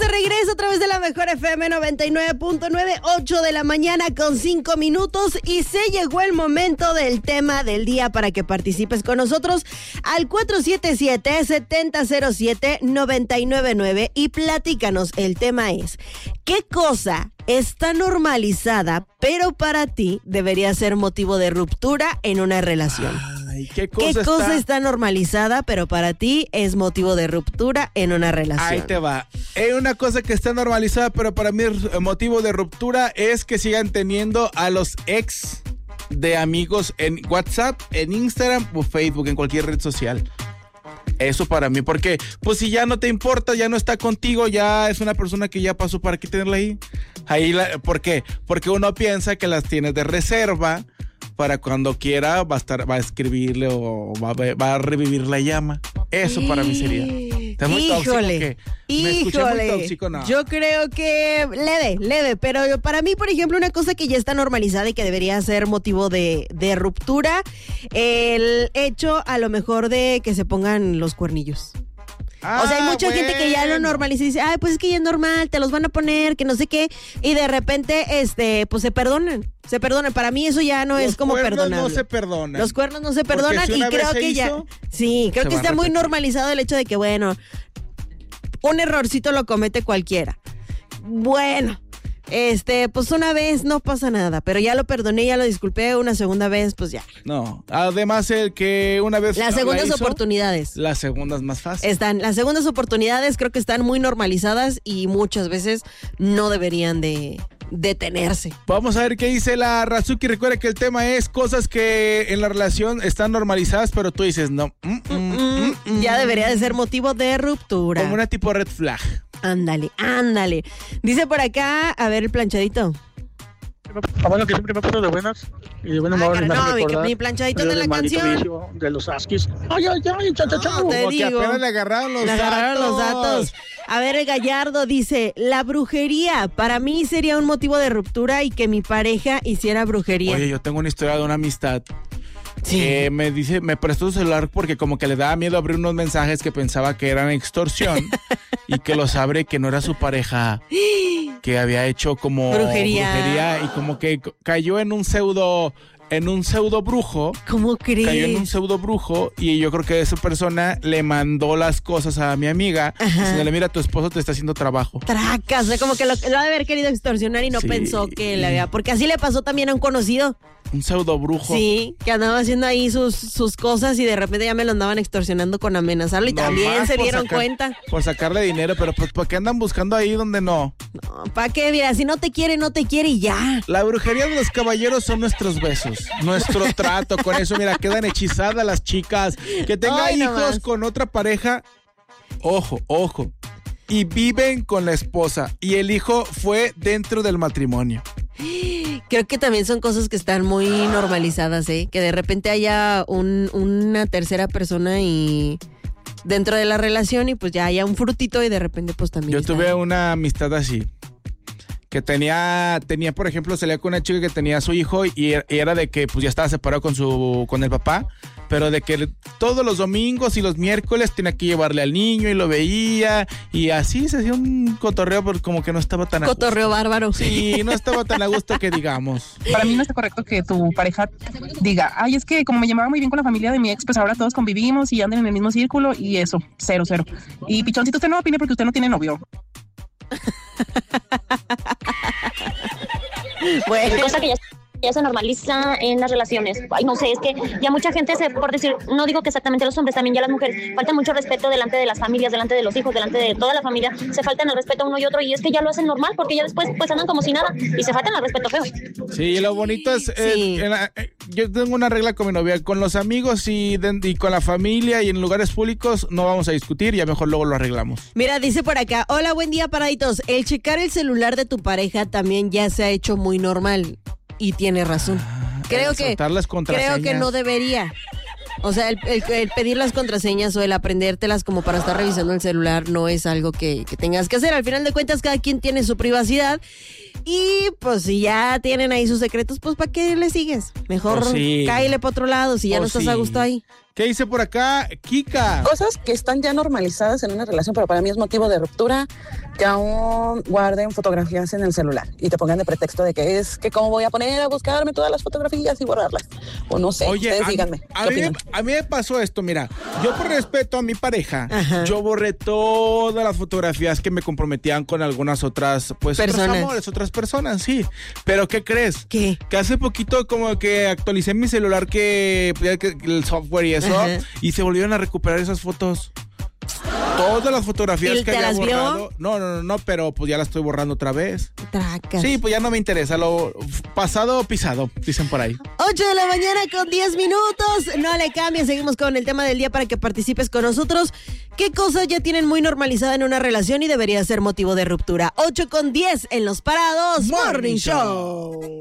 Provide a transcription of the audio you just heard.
de regreso a través de la Mejor FM 99.9, 8 de la mañana con 5 minutos y se llegó el momento del tema del día para que participes con nosotros al 477-7007-999 y platícanos. El tema es, ¿qué cosa está normalizada pero para ti debería ser motivo de ruptura en una relación? ¿Qué cosa está normalizada, pero para ti es motivo de ruptura en una relación? Ahí te va. Una cosa que está normalizada, pero para mí el motivo de ruptura es que sigan teniendo a los ex de amigos en WhatsApp, en Instagram o Facebook, en cualquier red social. Eso para mí, porque pues si ya no te importa, ya no está contigo, ya es una persona que ya pasó, ¿para qué tenerla ahí? ¿Por qué? Porque uno piensa que las tienes de reserva para cuando quiera va a escribirle o va a revivir la llama. Eso para mí sería. Híjole. Muy tóxico, no. Yo creo que leve, pero para mí, por ejemplo, una cosa que ya está normalizada y que debería ser motivo de ruptura, el hecho a lo mejor de que se pongan los cuernillos. O sea, hay mucha gente que ya lo normaliza y dice, ay, pues es que ya es normal, te los van a poner, que no sé qué, y de repente, pues se perdonan. Para mí eso ya no es como perdonable. Los cuernos no se perdonan. Los cuernos no se perdonan y creo que ya... Sí, creo que está muy normalizado el hecho de que, bueno, un errorcito lo comete cualquiera. Bueno, pues una vez no pasa nada, pero ya lo perdoné, ya lo disculpé, una segunda vez, pues ya. No, además el que una vez las segundas oportunidades. Las segundas más fáciles. Las segundas oportunidades creo que están muy normalizadas y muchas veces no deberían de detenerse. Vamos a ver qué dice la Razuki. Recuerda que el tema es cosas que en la relación están normalizadas, pero tú dices no. Ya debería de ser motivo de ruptura. Como una tipo red flag. Ándale. Dice por acá, a ver el planchadito. Bueno, que siempre me acuerdo de buenas y de buenas no, mi planchadito de la canción de los Askis. Ay, te digo, apenas le agarraron los datos. A ver, el Gallardo dice, la brujería para mí sería un motivo de ruptura y que mi pareja hiciera brujería. Oye, yo tengo una historia de una amistad. Sí. Me prestó su celular porque como que le daba miedo abrir unos mensajes que pensaba que eran extorsión y que los abre que no era su pareja, que había hecho como brujería y como que cayó en un pseudo brujo. ¿Cómo crees? Cayó en un pseudo brujo y yo creo que esa persona le mandó las cosas a mi amiga diciéndole, mira, tu esposo te está haciendo trabajo. Tracas, o sea, como que lo ha de haber querido extorsionar y no pensó que le había, porque así le pasó también a un conocido. Un pseudo brujo. Sí, que andaba haciendo ahí sus cosas y de repente ya me lo andaban extorsionando con amenazarlo y también se dieron cuenta. Por sacarle dinero, pero pues ¿por qué andan buscando ahí donde no? No, ¿para qué? Mira, si no te quiere y ya. La brujería de los caballeros son nuestros besos, nuestro trato con eso. Mira, quedan hechizadas las chicas. Que tenga hijos con otra pareja, ojo, y viven con la esposa y el hijo fue dentro del matrimonio. Creo que también son cosas que están muy normalizadas, que de repente haya una tercera persona y dentro de la relación y pues ya haya un frutito y de repente pues también. Yo tuve una amistad así, que tenía, por ejemplo, salía con una chica que tenía a su hijo y era de que pues ya estaba separado con el papá, pero de que todos los domingos y los miércoles tenía que llevarle al niño y lo veía y así se hacía un cotorreo, pero como que no estaba tan a gusto. Cotorreo bárbaro. Sí, no estaba tan a gusto que digamos. Para mí no está correcto que tu pareja diga, ay, es que como me llevaba muy bien con la familia de mi ex, pues ahora todos convivimos y andan en el mismo círculo y eso, cero. Y pichoncito, usted no opine porque usted no tiene novio. Bueno, cosa que ya se normaliza en las relaciones. Ay, no sé, es que ya mucha gente por decir, no digo que exactamente los hombres, también ya las mujeres, falta mucho respeto delante de las familias, delante de los hijos, delante de toda la familia, se faltan el respeto a uno y otro y es que ya lo hacen normal porque ya después pues andan como si nada y se faltan el respeto feo. Sí, lo bonito es, yo tengo una regla con mi novia, con los amigos y con la familia y en lugares públicos no vamos a discutir, ya mejor luego lo arreglamos. Mira, dice por acá, hola, buen día, paraditos, el checar el celular de tu pareja también ya se ha hecho muy normal. Y tiene razón. Creo que no debería. O sea, el pedir las contraseñas o el aprendértelas como para estar revisando el celular no es algo que tengas que hacer. Al final de cuentas, cada quien tiene su privacidad. Y pues si ya tienen ahí sus secretos, pues ¿para qué le sigues? Mejor cáele para otro lado si ya no estás a gusto ahí. ¿Qué dice por acá, Kika? Cosas que están ya normalizadas en una relación, pero para mí es motivo de ruptura, que aún guarden fotografías en el celular y te pongan de pretexto de que es que cómo voy a poner a buscarme todas las fotografías y borrarlas. O no sé, Oye, ustedes díganme. a mí me pasó esto, mira, yo por respeto a mi pareja, Ajá. yo borré todas las fotografías que me comprometían con algunas otras, pues, Personas. otros amores, otras personas, sí. Pero ¿qué crees? ¿Qué? Que hace poquito como que actualicé mi celular que el software y eso, Ajá. y se volvieron a recuperar esas fotos. Todas las fotografías ¿Y que te había las vio? borrado. No, pero pues ya las estoy borrando otra vez. Tracas. Sí, pues ya no me interesa. Lo pasado pisado, dicen por ahí. 8 de la mañana con 10 minutos. No le cambies, seguimos con el tema del día para que participes con nosotros. ¿Qué cosas ya tienen muy normalizada en una relación y debería ser motivo de ruptura? 8 con 10 en Los Parados Morning Show.